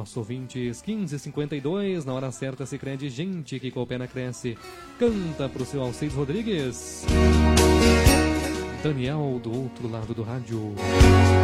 Nosso ouvintes, 15h52, na hora certa se crede, gente que coopera cresce. Canta pro seu Alcides Rodrigues. Daniel do outro lado do rádio.